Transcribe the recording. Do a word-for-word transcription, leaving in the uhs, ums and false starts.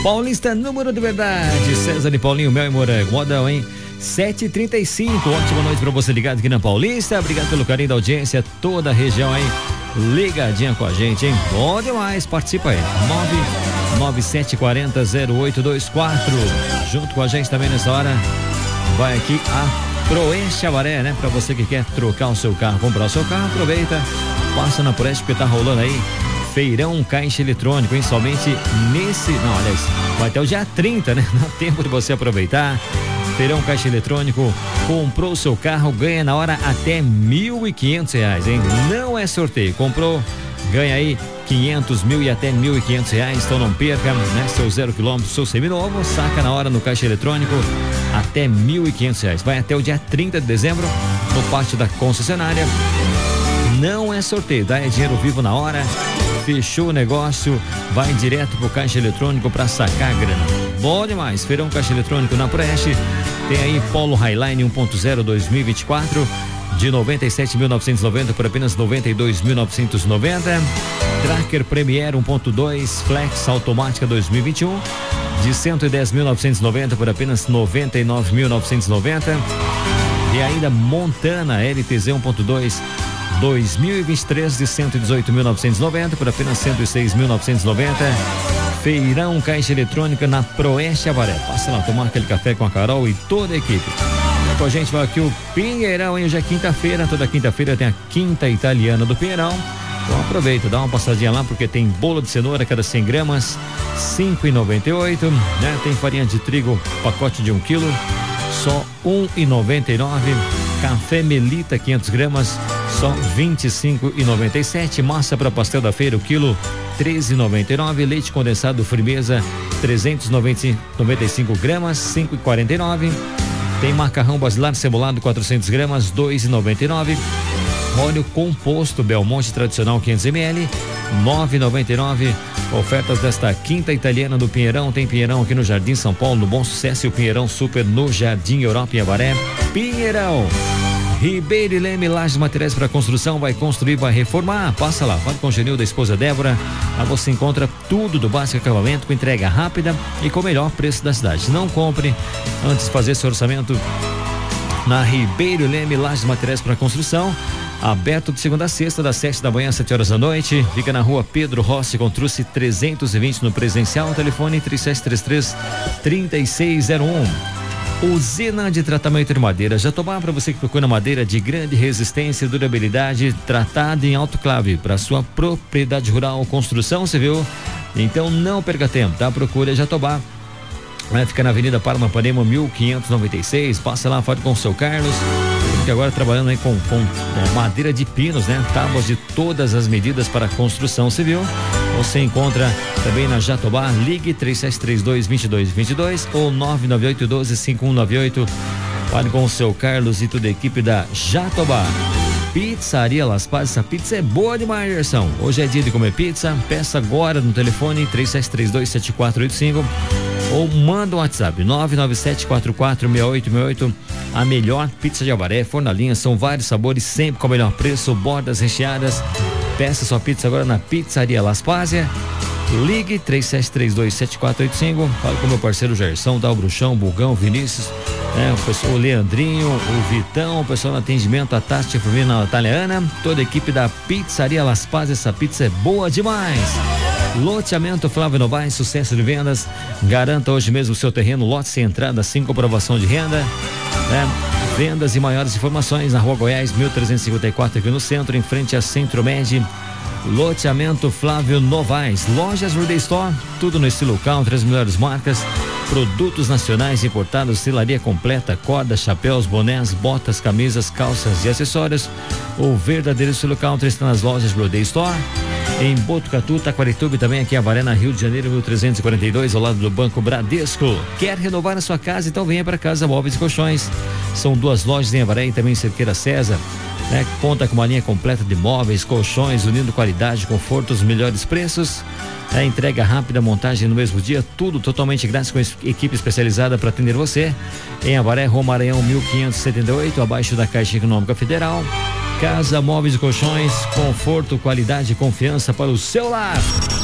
Paulista, número de verdade. César e Paulinho, Mel e Morango. Modão, hein? sete e trinta e cinco. Ótima noite pra você ligado aqui na Paulista. Obrigado pelo carinho da audiência, toda a região, hein? Ligadinha com a gente, hein? Bom demais. Participa aí. nove nove sete quatro zero zero oito dois quatro. Junto com a gente também nessa hora, vai aqui a Proeste Avaré, né? Pra você que quer trocar o seu carro, comprar o seu carro, aproveita, passa na Proeste porque tá rolando aí feirão caixa eletrônico, hein? Somente nesse, não, aliás, vai até o dia trinta, né? Dá tempo de você aproveitar. Feirão caixa eletrônico, comprou o seu carro, ganha na hora até mil e quinhentos reais, hein? Não é sorteio, comprou, ganha aí quinhentos, mil e até mil e quinhentos reais, então não perca, né? Seu zero quilômetro, seu seminovo, saca na hora no caixa eletrônico até mil e quinhentos reais. Vai até o dia trinta de dezembro no pátio da concessionária. Não é sorteio, dá é dinheiro vivo na hora. Fechou o negócio, vai direto pro caixa eletrônico para sacar a grana. Bom demais, feirão caixa eletrônico na Proeste. Tem aí Polo Highline um ponto zero dois mil e vinte e quatro de noventa e sete mil novecentos e noventa por apenas noventa e dois mil novecentos e noventa. Tracker Premier um ponto dois Flex automática dois mil e vinte e um de cento e dez mil novecentos e noventa por apenas noventa e nove mil novecentos e noventa. E ainda Montana L T Z um ponto dois dois mil e vinte e três de cento e dezoito mil novecentos e noventa por apenas cento e seis mil novecentos e noventa. Feirão caixa eletrônica na Proeste Avaré. Passa lá tomar aquele café com a Carol e toda a equipe. Com a gente vai aqui o Pinheirão, hein? Hoje é quinta-feira, toda quinta-feira tem a Quinta Italiana do Pinheirão. Então aproveita, dá uma passadinha lá porque tem bolo de cenoura cada cem gramas, cinco reais e noventa e oito centavos, né? Tem farinha de trigo, pacote de um quilo, só um real e noventa e nove centavos. Café Melita quinhentas gramas, só vinte e cinco reais e noventa e sete centavos. Massa para pastel da feira, o quilo treze reais e noventa e nove centavos. Leite condensado Firmeza trezentos e noventa e cinco gramas, cinco reais e quarenta e nove centavos. Tem macarrão basilar cebolado quatrocentas gramas, dois reais e noventa e nove centavos. Óleo composto Belmonte tradicional quinhentos mililitros, nove reais e noventa e nove centavos. Ofertas desta Quinta Italiana do Pinheirão. Tem Pinheirão aqui no Jardim São Paulo, no Bom Sucesso, e o Pinheirão Super no Jardim Europa em Avaré. Pinheirão, Ribeiro e Leme, lajes materiais para construção. Vai construir, vai reformar. Passa lá, fala com o Genil da esposa Débora. Lá você encontra tudo do básico acabamento com entrega rápida e com o melhor preço da cidade. Não compre antes de fazer seu orçamento na Ribeiro e Leme, lajes materiais para construção. Aberto de segunda a sexta, das sete da manhã às sete horas da noite. Fica na rua Pedro Rossi, com Truce trezentos e vinte no presencial. Telefone trinta e sete trinta e três, trinta e seis zero um. Usina de tratamento de madeira Jatobá, para você que procura madeira de grande resistência e durabilidade, tratada em autoclave para sua propriedade rural ou construção civil. Então não perca tempo, tá? Procura Jatobá. Vai ficar na Avenida Paranapanema mil quinhentos e noventa e seis. Passa lá, fale com o seu Carlos, que agora trabalhando aí com, com é, madeira de pinos, né? Tábuas de todas as medidas para construção civil. Você encontra também na Jatobá. Ligue três sete três dois, dois dois dois dois ou nove nove oito um dois, cinco um nove oito. Fale com o seu Carlos e toda a equipe da Jatobá. Pizzaria Las Paz, essa pizza é boa demais, Gerson. Hoje é dia de comer pizza. Peça agora no telefone três sete três dois, sete quatro oito cinco ou manda um WhatsApp nove nove sete quatro quatro seis oito seis oito. A melhor pizza de Avaré, fornalinha, são vários sabores, sempre com o melhor preço, bordas recheadas. Peça sua pizza agora na Pizzaria Las Paz. Ligue três sete três dois, sete quatro oito cinco. Fala com o meu parceiro Gerson, Dal Bruxão, Bugão, Vinícius, né, o, pessoal, o Leandrinho, o Vitão, o pessoal no atendimento, a Tati, a Firmina, a Natália Ana, toda a equipe da Pizzaria Las Paz. Essa pizza é boa demais. Loteamento Flávio Novaes, sucesso de vendas. Garanta hoje mesmo o seu terreno, lote sem entrada, sem comprovação de renda, né? Vendas e maiores informações na Rua Goiás mil trezentos e cinquenta e quatro, aqui no centro, em frente a Centro-Med. Loteamento Flávio Novaes. Lojas Rude Store, tudo no estilo country, as melhores marcas, produtos nacionais importados, celaria completa, cordas, chapéus, bonés, botas, camisas, calças e acessórios. O verdadeiro estilo country está nas lojas Rude Store. Em Botucatu, Taquarituba, também aqui em Avaré, na Rio de Janeiro, mil trezentos e quarenta e dois, ao lado do Banco Bradesco. Quer renovar a sua casa? Então venha para Casa Móveis e Colchões. São duas lojas em Avaré e também em Cerqueira César, né? Conta com uma linha completa de móveis, colchões, unindo qualidade, conforto, os melhores preços. A entrega rápida, montagem no mesmo dia, tudo totalmente grátis, com equipe especializada para atender você. Em Avaré, Rua Maranhão mil quinhentos e setenta e oito, abaixo da Caixa Econômica Federal. Casa Móveis e Colchões, conforto, qualidade e confiança para o seu lar.